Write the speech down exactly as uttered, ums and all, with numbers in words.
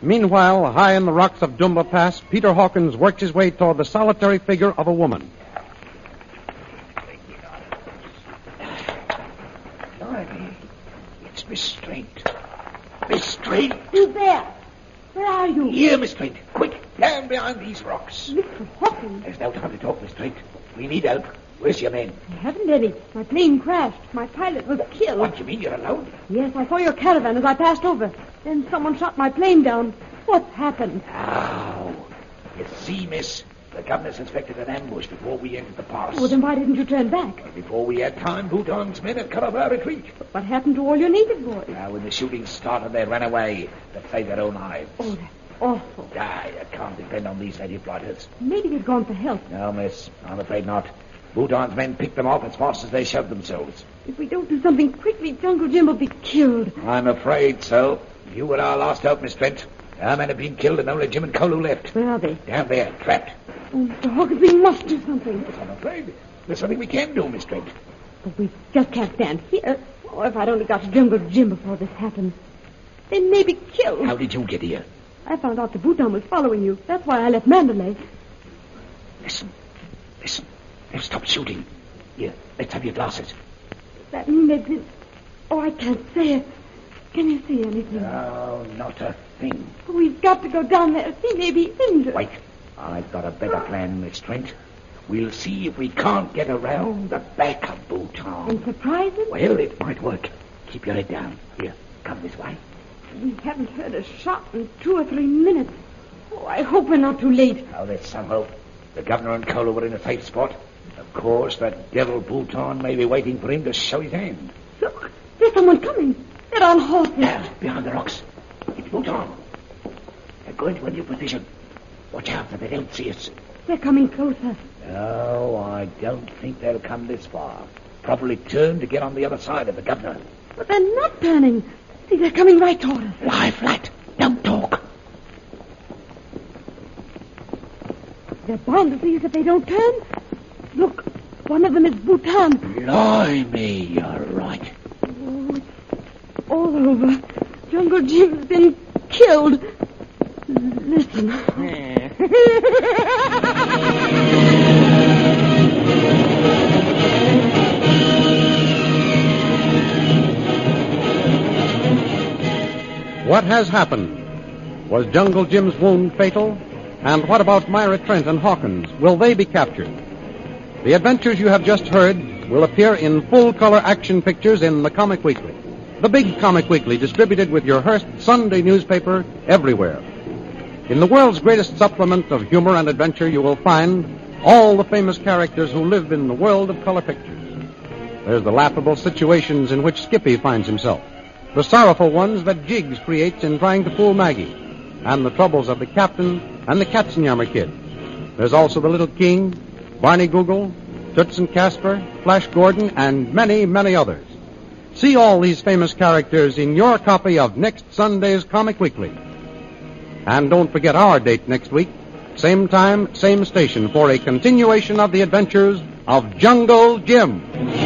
Meanwhile, high in the rocks of Dumba Pass, Peter Hawkins works his way toward the solitary figure of a woman. Dorothy, it's Miss Straight. Miss Straight! Who's there? Where are you? Here, Miss Straight. Quick, down behind these rocks. Mister Hawkins. There's no time to talk, Miss Straight. We need help. Where's your men? I haven't any. My plane crashed. My pilot was killed. What, you mean you're alone? Yes, I saw your caravan as I passed over. Then someone shot my plane down. What's happened? Oh, you see, miss, the governor suspected an ambush before we entered the pass. Oh, then why didn't you turn back? Before we had time, Bhutan's men had cut off our retreat. But what happened to all your native boys? Now, when the shooting started, they ran away to save their own lives. Oh, that's awful. Ah, you can't depend on these native blighters. Maybe they've gone for help. No, miss, I'm afraid not. Bhutan's men picked them off as fast as they shoved themselves. If we don't do something quickly, Jungle Jim will be killed. I'm afraid so. You were our last hope, Miss Trent. Our men have been killed and only Jim and Kolu left. Where are they? Down there, trapped. Oh, Mister Hawkins, we must do something. Yes, I'm afraid there's something we can do, Miss Trent. But we just can't stand here. Oh, if I'd only got to Jungle Jim before this happened. They may be killed. How did you get here? I found out the Bhutan was following you. That's why I left Mandalay. Listen. Listen. They've stopped shooting. Here, let's have your glasses. Does that mean they've been... Oh, I can't say it. Can you see anything? No, not a thing. Oh, we've got to go down there. See, maybe injured. Wait. I've got a better plan, Miss Trent. We'll see if we can't get around the back of Bhutan. And surprise them? Well, it might work. Keep your head down. Here, come this way. We haven't heard a shot in two or three minutes. Oh, I hope we're not too late. Oh, there's some hope. The governor and Kolu were in a safe spot. Of course, that devil Bhutan may be waiting for him to show his hand. Look, there's someone coming. They're on horses. There, behind the rocks. It's Bhutan. They're going to a new position. Watch out that they don't see us. They're coming closer. No, I don't think they'll come this far. Probably turn to get on the other side of the governor. But they're not turning. See, they're coming right toward us. Lie flat. Don't talk. They're bound to see us if they don't turn. Look, one of them is Bhutan. Blimey, you're right. Oh, it's all over. Jungle Jim's been killed. Listen. What has happened? Was Jungle Jim's wound fatal? And what about Myra Trent and Hawkins? Will they be captured? The adventures you have just heard will appear in full-color action pictures in the Comic Weekly, the big Comic Weekly distributed with your Hearst Sunday newspaper everywhere. In the world's greatest supplement of humor and adventure, you will find all the famous characters who live in the world of color pictures. There's the laughable situations in which Skippy finds himself, the sorrowful ones that Jiggs creates in trying to fool Maggie, and the troubles of the captain and the Katzenjammer Kid. There's also the Little King, Barney Google, Toots and Casper, Flash Gordon, and many, many others. See all these famous characters in your copy of next Sunday's Comic Weekly. And don't forget our date next week, same time, same station, for a continuation of the adventures of Jungle Jim.